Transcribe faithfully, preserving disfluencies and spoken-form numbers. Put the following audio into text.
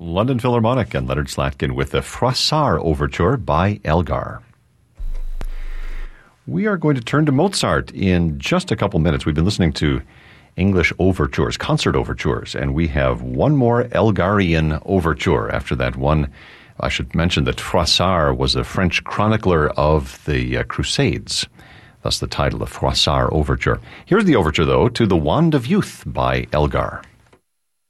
London Philharmonic and Leonard Slatkin with the Froissart Overture by Elgar. We are going to turn to Mozart in just a couple minutes. We've been listening to English overtures, concert overtures, and we have one more Elgarian overture after that one. I should mention that Froissart was a French chronicler of the uh, Crusades, thus the title of Froissart Overture. Here's the overture, though, to The Wand of Youth by Elgar.